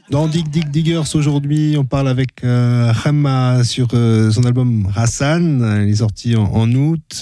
Dans Dig Dig Diggers aujourd'hui, on parle avec Rema sur son album Hassan. Il est sorti en août.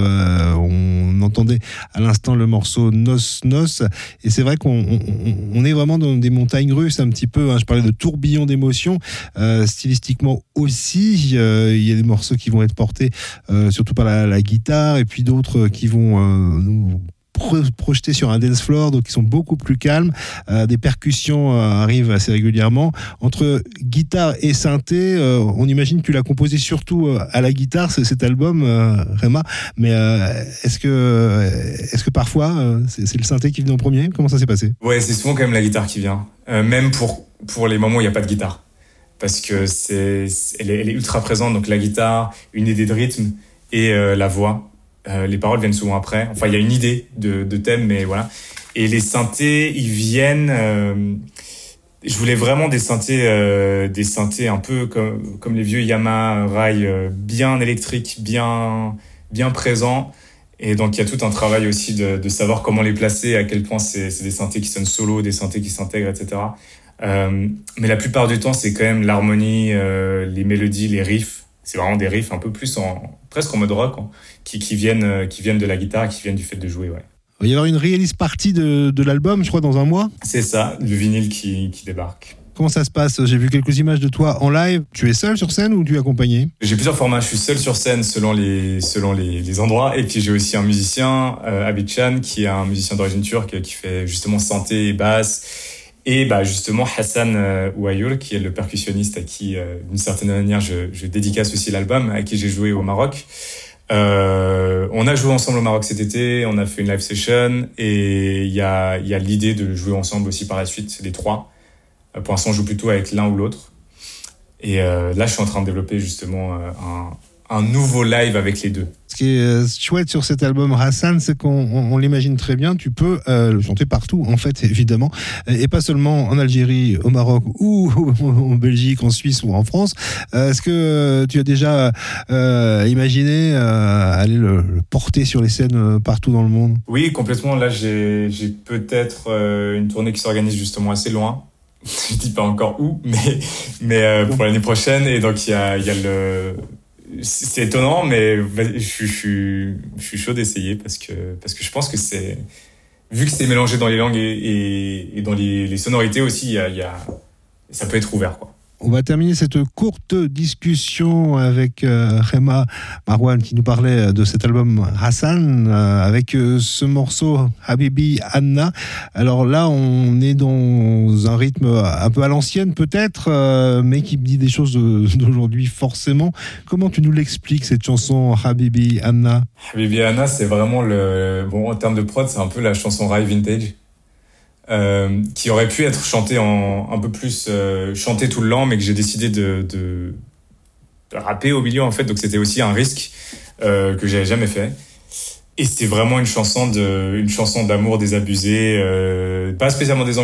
On entendait à l'instant le morceau Nos Nos. Et c'est vrai qu'on est vraiment dans des montagnes russes un petit peu. Je parlais de tourbillon d'émotions. Stylistiquement aussi, il y a des morceaux qui vont être portés surtout par la guitare et puis d'autres qui vont nous projetés sur un dance floor, donc ils sont beaucoup plus calmes. Des percussions arrivent assez régulièrement. Entre guitare et synthé, on imagine que tu l'as composé surtout à la guitare, cet album, Rema. Mais est-ce que parfois c'est le synthé qui vient en premier? Comment ça s'est passé? Ouais, c'est souvent quand même la guitare qui vient. Même pour les moments où il n'y a pas de guitare. Parce que elle est ultra présente, donc la guitare, une idée de rythme et la voix. Les paroles viennent souvent après. Enfin, il y a une idée de thème, mais voilà. Et les synthés, ils viennent... je voulais vraiment des synthés un peu comme les vieux Yamaha Rai, bien électriques, bien présents. Et donc, il y a tout un travail aussi de savoir comment les placer, à quel point c'est des synthés qui sonnent solo, des synthés qui s'intègrent, etc. Mais la plupart du temps, c'est quand même l'harmonie, les mélodies, les riffs. C'est vraiment des riffs un peu plus presque en mode rock, qui viennent de la guitare, qui viennent du fait de jouer, ouais. Il va y avoir une release party de l'album, je crois, dans un mois. C'est ça, le vinyle qui débarque. Comment ça se passe? J'ai vu quelques images de toi en live. Tu es seul sur scène ou tu es accompagné? J'ai plusieurs formats. Je suis seul sur scène selon les endroits. Et puis j'ai aussi un musicien, Abidjan, qui est un musicien d'origine turque, qui fait justement synthé et basse. Et justement Hassan Ouayoul, qui est le percussionniste à qui, d'une certaine manière, je dédicace aussi l'album, à qui j'ai joué au Maroc. On a joué ensemble au Maroc cet été, on a fait une live session, et il y a l'idée de jouer ensemble aussi par la suite, les trois. Pour l'instant, on joue plutôt avec l'un ou l'autre. Et là, je suis en train de développer justement un nouveau live avec les deux. Ce qui est chouette sur cet album Hassan, c'est qu'on l'imagine très bien, tu peux le chanter partout, en fait, évidemment, et pas seulement en Algérie, au Maroc, ou en Belgique, en Suisse ou en France. Est-ce que tu as déjà imaginé aller le porter sur les scènes partout dans le monde? Oui, complètement. Là, j'ai peut-être une tournée qui s'organise justement assez loin. Je dis pas encore où, mais pour l'année prochaine. Et donc, il y a le... C'est étonnant, mais je suis chaud d'essayer parce que je pense que c'est, vu que c'est mélangé dans les langues et dans les sonorités aussi, ça peut être ouvert, quoi. On va terminer cette courte discussion avec Rema Marwan qui nous parlait de cet album Hassan avec ce morceau Habibi Anna. Alors là, on est dans un rythme un peu à l'ancienne peut-être, mais qui dit des choses d'aujourd'hui forcément. Comment tu nous l'expliques cette chanson Habibi Anna? Habibi Anna, c'est vraiment en termes de prod, c'est un peu la chanson Rai vintage. Qui aurait pu être chantée un peu plus chantée tout le long, mais que j'ai décidé de rapper au milieu, en fait. Donc c'était aussi un risque que j'avais jamais fait. Et c'est vraiment une chanson d'amour désabusé, pas spécialement des